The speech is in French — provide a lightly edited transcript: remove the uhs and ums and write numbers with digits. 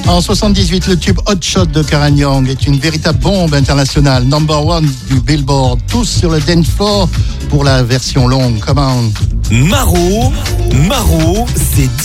En 78, le tube Hot Shot de Karen Young est une véritable bombe internationale. Number one du Billboard. Tous sur le dance floor pour la version longue. Come on. Maro, c'est